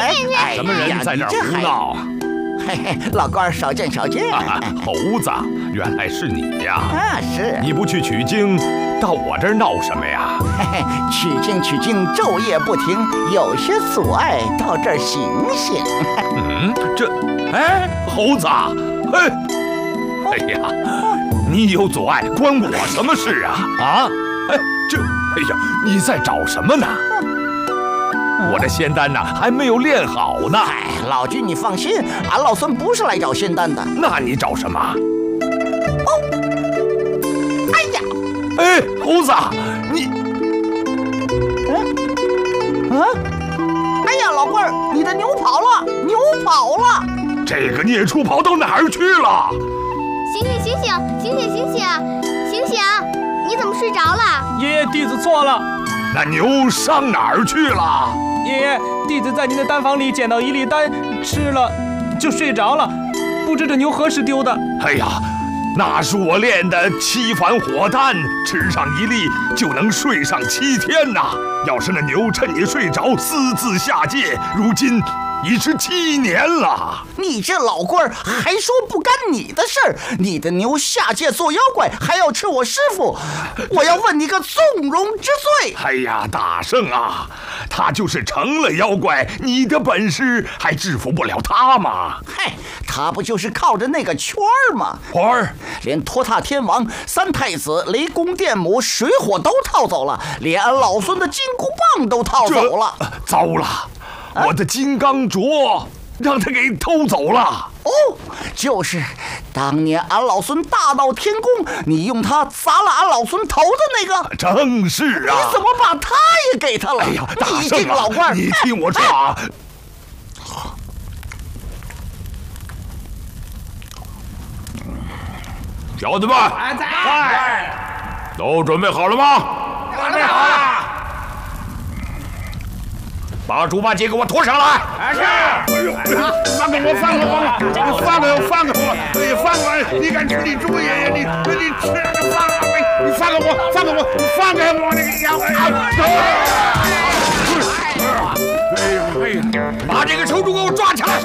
什么人在这儿胡闹？ 嘿嘿，老官少见少见。 猴子，原来是你呀！ 是。 你不去取经，到我这儿闹什么呀？ 嘿嘿，取经，昼夜不停，有些阻碍，到这儿醒醒。 猴子，哎呀，你有阻碍，关我什么事啊？你在找什么呢？我的仙丹呢，还没有练好呢。 老君你放心，俺老孙不是来找仙丹的。 那你找什么？ 哎呀， 猴子，你， 哎呀，老官儿，你的牛跑了， 这个孽畜跑到哪儿去了？ 醒醒！你怎么睡着了？ 爷爷，弟子错了。 那牛上哪儿去了？ 爷爷，弟子在您的丹房里捡到一粒丹，吃了就睡着了，不知这牛何时丢的。 哎呀，那是我炼的7番火丹，吃上1粒就能睡上7天呐。要是那牛趁你睡着私自下界，如今已是7年了。 你这老官儿还说不干你的事儿，你的牛下界做妖怪，还要吃我师傅，我要问你个纵容之罪。 哎呀，大圣啊，他就是成了妖怪，你的本事还制服不了他吗？ 他不就是靠着那个圈儿吗？ 圈儿， 连托塔天王、3太子、雷公电母、水火都套走了，连俺老孙的金箍棒都套走了。 糟了，我的金刚镯让他给偷走了。 就是当年俺老孙大闹天宫，你用它砸了俺老孙头的那个。 正是啊。 你怎么把他也给他了？ 哎呀，大圣啊， 你这个老官儿， 你听我说啊。小子们，都准备好了吗？ 准备好了。 把猪八戒给我拖上来！ 是。放开我！你敢吃你猪爷爷？你吃你放开我！你放开我！那个妖怪！ 把这个臭猪给我抓起来！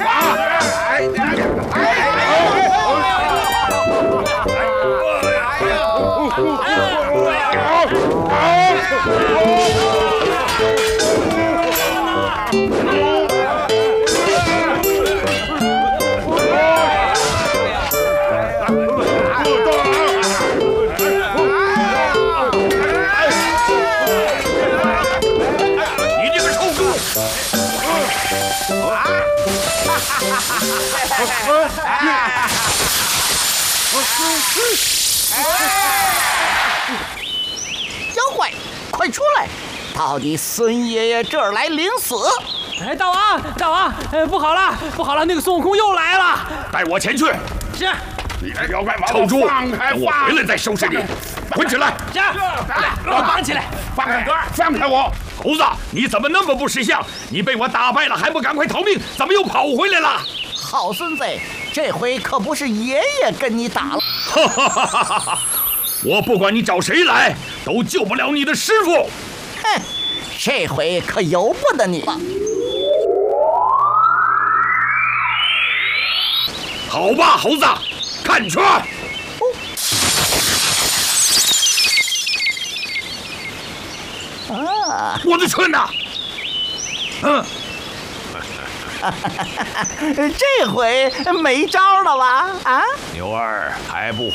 妖怪，快出来！到底孙爷爷这儿来领死！ 大王，不好了，那个孙悟空又来了！ 带我前去。 是。 你这妖怪， 臭猪， 放开！ 我回来再收拾你。滚起来！ 是。我绑起来。 放开我！ 猴子，你怎么那么不识相？你被我打败了，还不赶快逃命？怎么又跑回来了？ 好孙子，这回可不是爷爷跟你打了。 我不管你找谁来，都救不了你的师傅。 这回可由不得你了。 好吧，猴子，看拳！我的拳呢？ 这回没招了吧？ 牛儿还不